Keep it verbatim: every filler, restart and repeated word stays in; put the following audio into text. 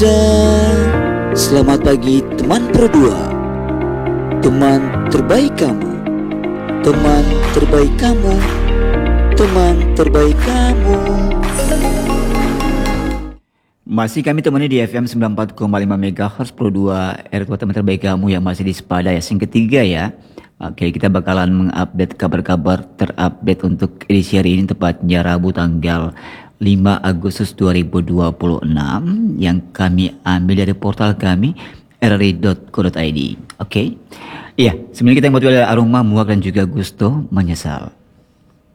Dan selamat pagi teman Pro dua, teman terbaik kamu, teman terbaik kamu, teman terbaik kamu. Masih kami temani di F M sembilan puluh empat koma lima MHz Pro dua R dua teman terbaik kamu yang masih di Sepada ya, yang ketiga ya. Oke, kita bakalan mengupdate kabar-kabar terupdate untuk edisi hari ini, tepatnya Rabu tanggal lima Agustus dua ribu dua puluh enam yang kami ambil dari portal kami r r i dot co dot i d. Oke. Iya, sebenarnya kita yang buat adalah Aroma, Muak dan juga Gusto Menyesal.